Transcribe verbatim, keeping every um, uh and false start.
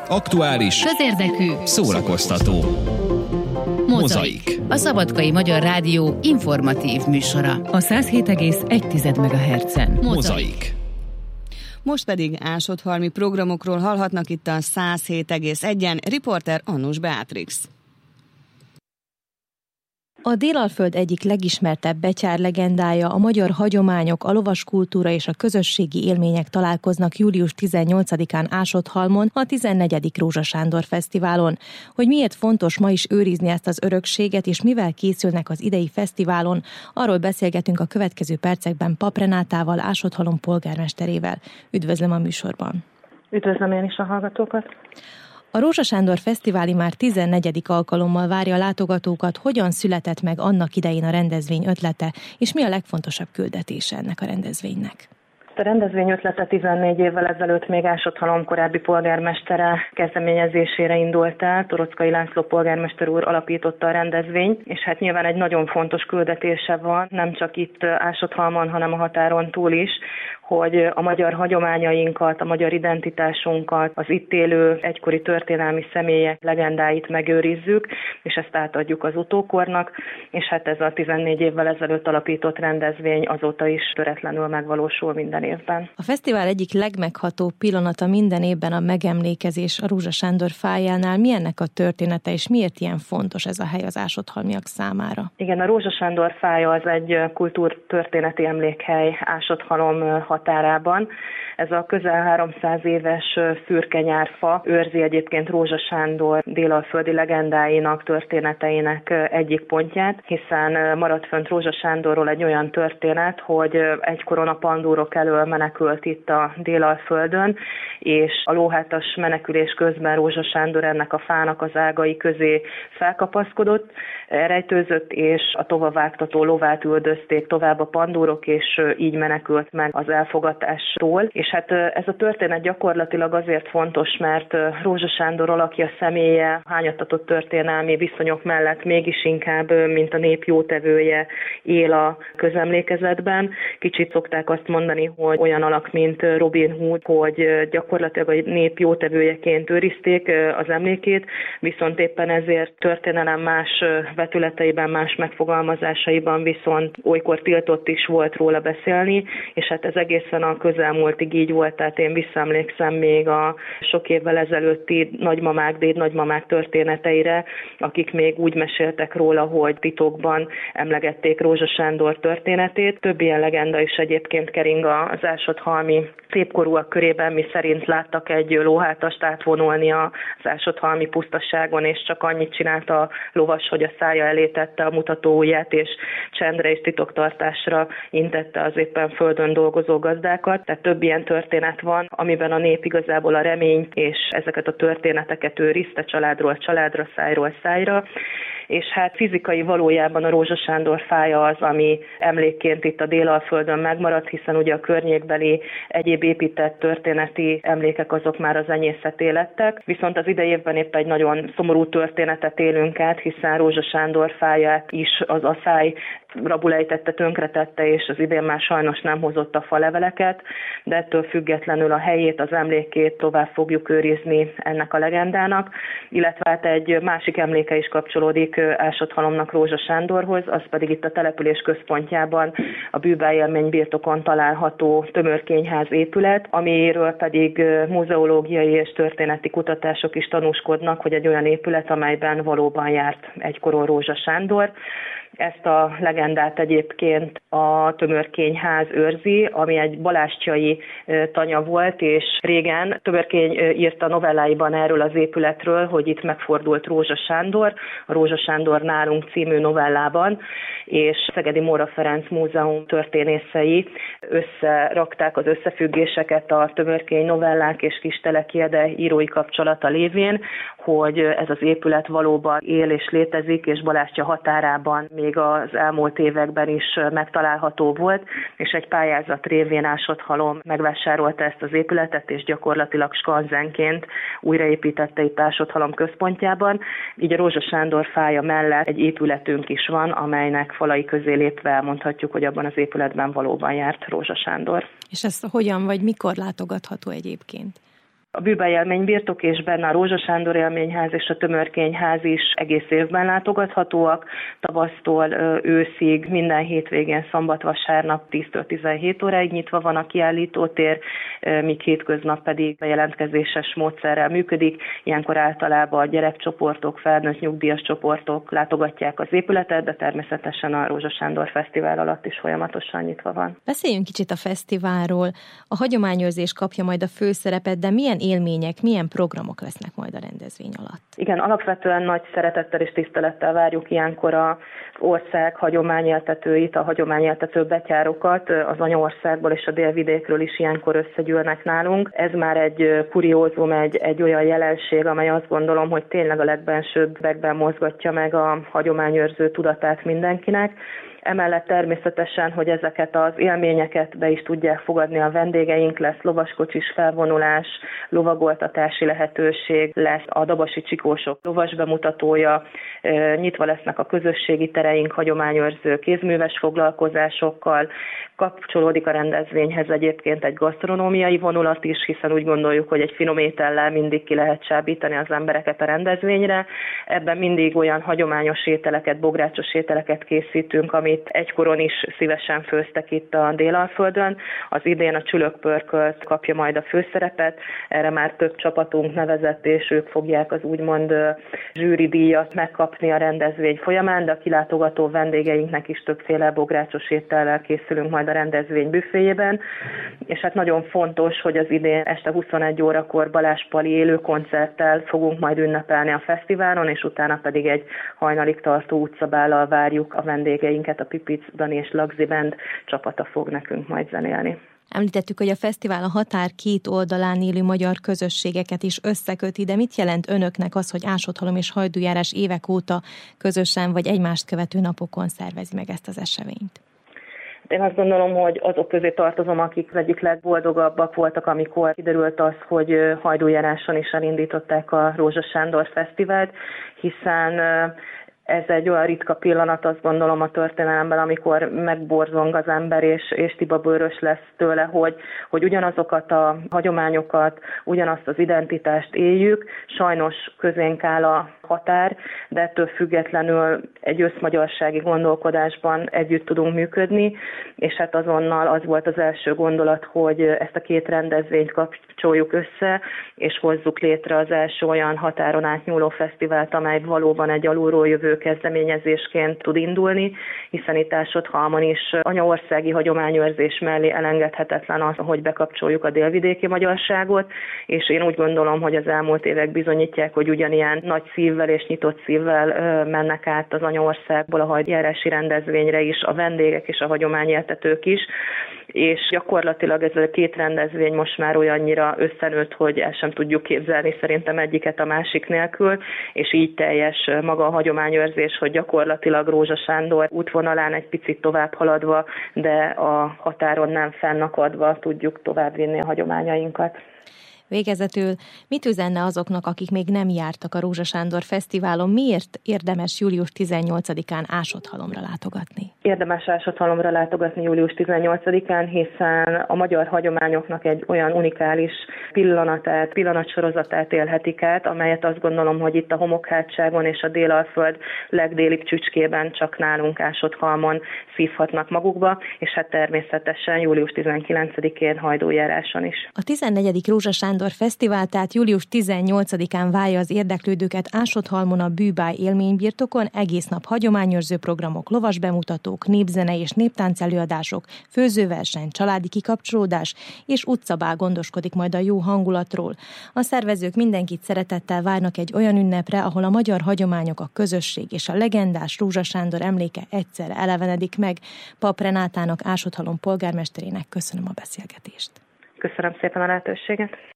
Aktuális, közérdekű, szórakoztató. Mozaik. A Szabadkai Magyar Rádió informatív műsora. A száz hét egész egy megahertzen. Mozaik. Most pedig ásodhalmi programokról hallhatnak itt a száz hét egész egyen, riporter Annus Beatrix. A Délalföld egyik legismertebb betyár legendája, a magyar hagyományok, a lovaskultúra és a közösségi élmények találkoznak július tizennyolcadikán Ásodhalmon, a tizennegyedik Rózsa Sándor Fesztiválon. Hogy miért fontos ma is őrizni ezt az örökséget, és mivel készülnek az idei fesztiválon, arról beszélgetünk a következő percekben Pap Renátával, Ásodhalom polgármesterével. Üdvözlöm a műsorban! Üdvözlöm én is a hallgatókat! A Rózsa Sándor Fesztiváli már tizennegyedik alkalommal várja a látogatókat. Hogyan született meg annak idején a rendezvény ötlete, és mi a legfontosabb küldetése ennek a rendezvénynek? A rendezvény ötlete tizennégy évvel ezelőtt még Ásodhalom korábbi polgármestere kezdeményezésére indult el. Torockai László polgármester úr alapította a rendezvényt, és hát nyilván egy nagyon fontos küldetése van, nem csak itt Ásodhalmon, hanem a határon túl is, hogy a magyar hagyományainkat, a magyar identitásunkat, az itt élő egykori történelmi személyek legendáit megőrizzük, és ezt átadjuk az utókornak, és hát ez a tizennégy évvel ezelőtt alapított rendezvény azóta is töretlenül megvalósul minden évben. A fesztivál egyik legmeghatóbb pillanata minden évben a megemlékezés a Rózsa Sándor fájánál. Mi ennek a története, és miért ilyen fontos ez a hely az ásodhalmiak számára? Igen, a Rózsa Sándor fája az egy kultúrtörténeti emlékhely Ásodhalom határában. Ez a közel háromszáz éves fürkenyárfa őrzi egyébként Rózsa Sándor délalföldi legendáinak, történeteinek egyik pontját, hiszen maradt fönt Rózsa Sándorról egy olyan történet, hogy egykoron a pandúrok elől menekült itt a délalföldön, és a lóhátas menekülés közben Rózsa Sándor ennek a fának az ágai közé felkapaszkodott, rejtőzött, és a tovavágtató lovát üldözték tovább a pandúrok, és így menekült meg az elfogatástól. És hát ez a történet gyakorlatilag azért fontos, mert Rózsa Sándor alakja, személye hányattatott történelmi viszonyok mellett mégis inkább, mint a nép jótevője él a közemlékezetben. Kicsit szokták azt mondani, hogy olyan alak, mint Robin Hood, hogy gyakorlatilag a nép jótevőjeként őrizték az emlékét, viszont éppen ezért történelem más vetületeiben, más megfogalmazásaiban viszont olykor tiltott is volt róla beszélni, és hát ez egészen a közelmúltig így volt, tehát én visszaemlékszem még a sok évvel ezelőtti nagymamák, dédnagymamák történeteire, akik még úgy meséltek róla, hogy titokban emlegették Rózsa Sándor történetét. Több ilyen legenda is egyébként kering az ásodhalmi szépkorúak körében, mi szerint láttak egy lóhátast átvonulni az ásodhalmi pusztaságon, és csak annyit csinált a lovas, hogy a szája elé tette a mutatóujját, és csendre és titoktartásra intette az éppen földön dolgozó gazdákat. Tehát több ilyen történet van, amiben a nép igazából a reményt és ezeket a történeteket őrizte családról családra, szájról szájra. És hát fizikai valójában a Rózsa Sándor fája az, ami emlékként itt a Délalföldön megmaradt, hiszen ugye a környékbeli egyéb épített történeti emlékek azok már az enyészeté lettek. Viszont az idei évben épp egy nagyon szomorú történetet élünk át, hiszen Rózsa Sándor fáját is az asszály rabulejtette, tönkretette, és az idén már sajnos nem hozott a faleveleket, de ettől függetlenül a helyét, az emlékét tovább fogjuk őrizni ennek a legendának, illetve hát egy másik emléke is kapcsolódik Ásodhalomnak Rózsa Sándorhoz, az pedig itt a település központjában a Bűbáélmény birtokon található tömörkényház épület, amiről pedig muzeológiai és történeti kutatások is tanúskodnak, hogy egy olyan épület, amelyben valóban járt egykoron Rózsa Sándor. Ezt a legendát egyébként a tömörkényház őrzi, ami egy balástyai tanya volt, és régen Tömörkény írta novelláiban erről az épületről, hogy itt megfordult Rózsa Sándor, a Rózsa Sándor nálunk című novellában, és Szegedi Móra Ferenc Múzeum történészei összerakták az összefüggéseket a Tömörkény novellák és Kisteleki Ede írói kapcsolata lévén, hogy ez az épület valóban él és létezik, és Balástya határában még az elmúlt években is megtalálható volt, és egy pályázat révén Ásodhalom megvásárolta ezt az épületet, és gyakorlatilag skanzenként újraépítette itt Ásodhalom központjában. Így a Rózsa Sándor fája mellett egy épületünk is van, amelynek falai közé lépve elmondhatjuk, hogy abban az épületben valóban járt Rózsa Sándor. És ez hogyan vagy mikor látogatható egyébként? A Bűbáj élménybirtok és benne a Rózsa Sándor élményház és a Tömörkényház is egész évben látogathatóak. Tavasztól őszig minden hétvégén szombat-vasárnap tíztől tizenhét óráig nyitva van a kiállítótér, míg hétköznap pedig bejelentkezéses módszerrel működik. Ilyenkor általában a gyerekcsoportok, felnőtt nyugdíjas csoportok látogatják az épületet, de természetesen a Rózsa Sándor Fesztivál alatt is folyamatosan nyitva van. Beszéljünk kicsit a fesztiválról. A hagyományőrzés kapja majd a főszerepet, de milyen élmények, milyen programok lesznek majd a rendezvény alatt? Igen, alapvetően nagy szeretettel és tisztelettel várjuk ilyenkor az ország hagyományéltetőit, a hagyományéltető betyárokat, az anyaországból és a délvidékről is ilyenkor összegyűlnek nálunk. Ez már egy kuriózum, egy, egy olyan jelenség, amely azt gondolom, hogy tényleg a legbensőbbekben mozgatja meg a hagyományőrző tudatát mindenkinek. Emellett természetesen, hogy ezeket az élményeket be is tudják fogadni a vendégeink, lesz lovaskocsis felvonulás, lovagoltatási lehetőség, lesz a dabasi csikósok lovas bemutatója, nyitva lesznek a közösségi tereink hagyományőrző kézműves foglalkozásokkal, kapcsolódik a rendezvényhez egyébként egy gasztronómiai vonulat is, hiszen úgy gondoljuk, hogy egy finom étellel mindig ki lehet csábítani az embereket a rendezvényre. Ebben mindig olyan hagyományos ételeket, bográcsos ételeket készítünk, amit egykoron is szívesen főztek itt a Délalföldön. Az idén a csülökpörkölt kapja majd a főszerepet, erre már több csapatunk nevezett, és ők fogják az úgymond zsűridíjat megkapni a rendezvény folyamán, de a kilátogató vendégeinknek is többféle bográcsos étellel készülünk majd a rendezvény büféjében, és hát nagyon fontos, hogy az idén este huszonegy órakor Balázs Pali élő koncerttel fogunk majd ünnepelni a fesztiválon, és utána pedig egy hajnalig tartó utcabállal várjuk a vendégeinket, a Pipic, Dani és Lagzi Band csapata fog nekünk majd zenélni. Említettük, hogy a fesztivál a határ két oldalán élő magyar közösségeket is összeköti, de mit jelent önöknek az, hogy Ásotthalom és Hajdújárás évek óta közösen vagy egymást követő napokon szervezi meg ezt az eseményt? Én azt gondolom, hogy azok közé tartozom, akik az egyik legboldogabbak voltak, amikor kiderült az, hogy Hajdújáráson is elindították a Rózsa Sándor Fesztivált, hiszen ez egy olyan ritka pillanat, azt gondolom a történelemben, amikor megborzong az ember, és, és tibabőrös lesz tőle, hogy, hogy ugyanazokat a hagyományokat, ugyanazt az identitást éljük. Sajnos közénk áll a határ, de ettől függetlenül egy összmagyarsági gondolkodásban együtt tudunk működni, és hát azonnal az volt az első gondolat, hogy ezt a két rendezvényt kapcsoljuk össze, és hozzuk létre az első olyan határon átnyúló fesztivált, amely valóban egy alulról jövő kezdeményezésként tud indulni, hiszen itt Ásotthalmon is anyaországi hagyományőrzés mellé elengedhetetlen az, hogy bekapcsoljuk a délvidéki magyarságot, és én úgy gondolom, hogy az elmúlt évek bizonyítják, hogy ugyanilyen nagy szívvel és nyitott szívvel mennek át az anyaországból a hajdújárási rendezvényre is a vendégek és a hagyományéltetők is, és gyakorlatilag ez a két rendezvény most már olyannyira összenőtt, hogy el sem tudjuk képzelni szerintem egyiket a másik nélkül, és így teljes maga a hagyományőrzés, hogy gyakorlatilag Rózsa Sándor útvonalán egy picit tovább haladva, de a határon nem fennakadva tudjuk továbbvinni a hagyományainkat. Végezetül mit üzenne azoknak, akik még nem jártak a Rózsa Sándor Fesztiválon? Miért érdemes július tizennyolcadikán Ásotthalomra látogatni? Érdemes Ásotthalomra látogatni július tizennyolcadikán, hiszen a magyar hagyományoknak egy olyan unikális pillanatát, pillanatsorozatát élhetik át, amelyet azt gondolom, hogy itt a Homokhátságon és a Délalföld legdélibb csücskében csak nálunk Ásotthalmon szívhatnak magukba, és hát természetesen július tizenkilencedikén Hajdújáráson is. A tizennegyedik Rózsa Sándor Fesztivál tehát július tizennyolcadikán várja az érdeklődőket Ásotthalmon a Bűbáj élménybirtokon, egész nap hagyományőrző programok, lovas bemutatók, népzene és néptánc előadások, főzőverseny, családi kikapcsolódás és utcabál gondoskodik majd a jó hangulatról. A szervezők mindenkit szeretettel várnak egy olyan ünnepre, ahol a magyar hagyományok, a közösség és a legendás Rózsa Sándor emléke egyszerre elevenedik meg. Pap Renátának, Ásotthalom polgármesterének köszönöm a beszélgetést. Köszönöm szépen a lehetőséget.